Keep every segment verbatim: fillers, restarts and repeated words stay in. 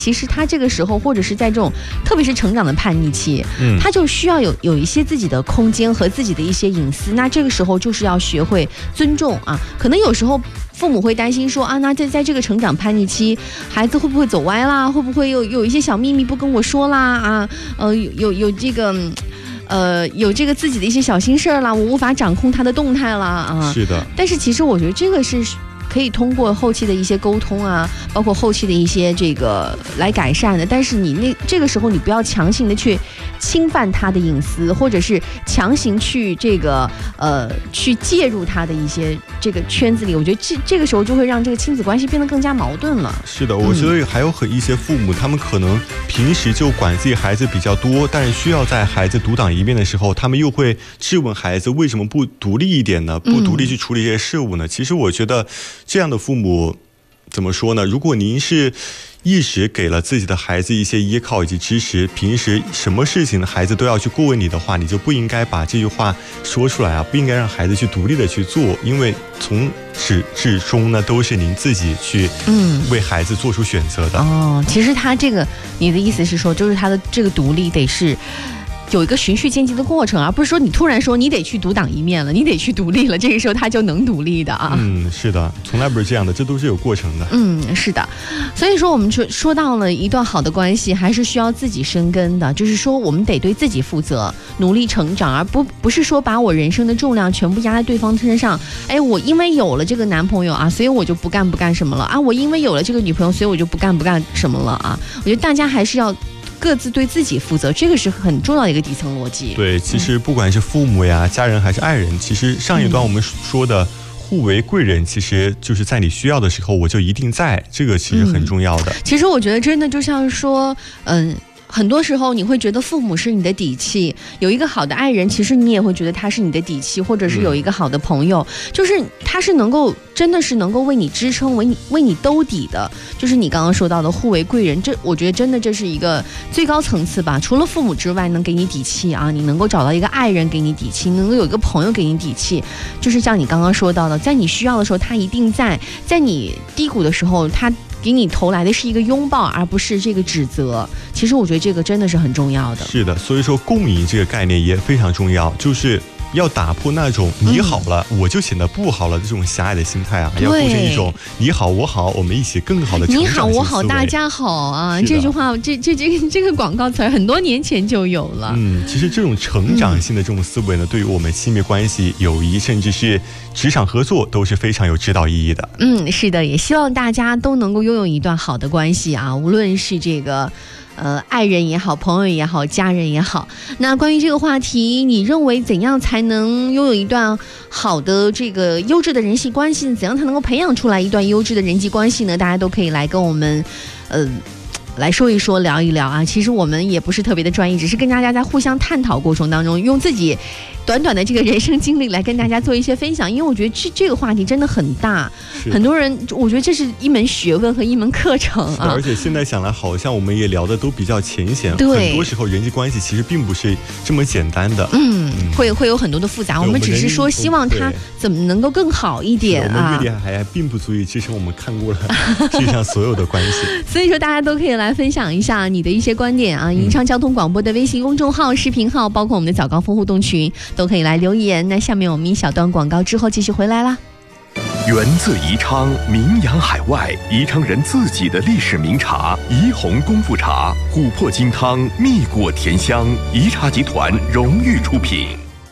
其实他这个时候，或者是在这种特别是成长的叛逆期， 嗯， 他就需要有有一些自己的空间和自己的一些隐私。那这个时候就是要学会尊重啊。可能有时候父母会担心说啊，那在在这个成长叛逆期，孩子会不会走歪啦？会不会有有一些小秘密不跟我说啦？啊，呃，有有有这个。呃，有这个自己的一些小心事儿啦，我无法掌控他的动态啦啊。 是的。 但是其实我觉得这个是可以通过后期的一些沟通啊，包括后期的一些这个来改善的。但是你那这个时候你不要强行的去侵犯他的隐私，或者是强行去这个呃去介入他的一些这个圈子里。我觉得这这个时候就会让这个亲子关系变得更加矛盾了。 是的，我觉得还有很一些父母，他们可能平时就管自己孩子比较多，但是需要在孩子独当一面的时候，他们又会质问孩子为什么不独立一点呢？不独立去处理这些事物呢？嗯、其实我觉得这样的父母怎么说呢？如果您是一直给了自己的孩子一些依靠以及支持，平时什么事情孩子都要去过问你的话，你就不应该把这句话说出来啊！不应该让孩子去独立的去做，因为从始至终呢，都是您自己去嗯为孩子做出选择的。 嗯、哦，其实他这个，你的意思是说，就是他的这个独立得是有一个循序渐进的过程，而不是说你突然说你得去独当一面了，你得去独立了，这个时候他就能独立的啊。 嗯，是的，从来不是这样的，这都是有过程的。 嗯，是的。所以说我们说说到了一段好的关系，还是需要自己生根的，就是说我们得对自己负责，努力成长，而不不是说把我人生的重量全部压在对方身上。哎，我因为有了这个男朋友啊，所以我就不干不干什么了啊，我因为有了这个女朋友，所以我就不干不干什么了啊。我觉得大家还是要各自对自己负责，这个是很重要的一个底层逻辑。 对，其实不管是父母呀、家人还是爱人，其实上一段我们说的互为贵人，其实就是在你需要的时候我就一定在，这个其实很重要的。 嗯、其实我觉得真的就像说，嗯。很多时候你会觉得父母是你的底气，有一个好的爱人，其实你也会觉得他是你的底气，或者是有一个好的朋友，嗯、就是他是能够真的是能够为你支撑、为你为你兜底的，就是你刚刚说到的互为贵人。这我觉得真的这是一个最高层次吧。除了父母之外，能给你底气啊，你能够找到一个爱人给你底气，能够有一个朋友给你底气，就是像你刚刚说到的，在你需要的时候他一定在，在你低谷的时候他给你投来的是一个拥抱，而不是这个指责。其实我觉得这个真的是很重要的。 是的，所以说共赢这个概念也非常重要，就是要打破那种你好了、嗯、我就显得不好了这种狭隘的心态啊，要构成一种你好我好，我们一起更好的成长。 你好我好大家好啊，这句话这这这个这个广告词很多年前就有了。 嗯，其实这种成长性的这种思维呢、嗯、对于我们亲密关系、友谊甚至是职场合作都是非常有指导意义的。 嗯，是的，也希望大家都能够拥有一段好的关系啊，无论是这个呃，爱人也好，朋友也好，家人也好。那关于这个话题，你认为怎样才能拥有一段好的这个优质的人际关系？怎样才能够培养出来一段优质的人际关系呢？大家都可以来跟我们，呃。来说一说聊一聊啊，其实我们也不是特别的专业，只是跟大家在互相探讨过程当中，用自己短短的这个人生经历来跟大家做一些分享。因为我觉得这这个话题真的很大，很多人我觉得这是一门学问和一门课程啊。 而且现在想来，好像我们也聊的都比较浅显，对，很多时候人际关系其实并不是这么简单的，嗯， 嗯会会有很多的复杂。我们只是说希望它怎么能够更好一点啊。 阅历还并不足以支撑我们看过了世界上所有的关系， 所以说大家都可以来分享一下你的一些观点啊！宜昌交通广播的微信公众号、视频号，包括我们的早高峰互动群，都可以来留言。那下面我们一小段广告之后继续回来啦。 源自宜昌，名扬海外，宜昌人自己的历史名茶宜红功夫茶，琥珀金汤，蜜果甜香，宜茶集团荣誉出品。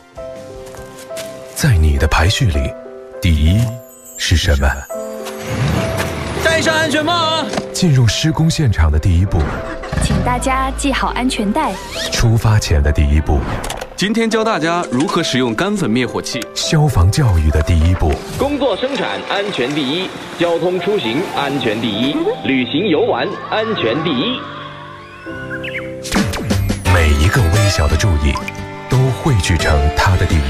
在你的排序里，第一是什么？ 戴上安全帽啊！ 进入施工现场的第一步， 请大家系好安全带。 出发前的第一步， 今天教大家如何使用干粉灭火器。 消防教育的第一步， 工作生产安全第一，交通出行安全第一，旅行游玩安全第一。 每一个微小的注意，都汇聚成它的第一。